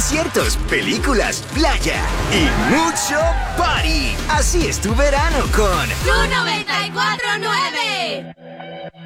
conciertos, películas, playa y mucho party. Así es tu verano con ¡Tu 94.9!